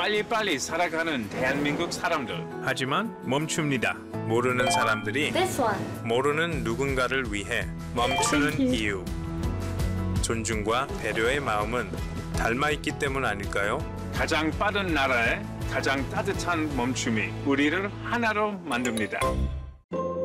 빨리빨리 살아가는 대한민국 사람들. 하지만 멈춥니다. 모르는 사람들이 This one. 모르는 누군가를 위해 멈추는 Thank you. 이유. 존중과 배려의 마음은 닮아있기 때문 아닐까요? 가장 빠른 나라에 가장 따뜻한 멈춤이 우리를 하나로 만듭니다.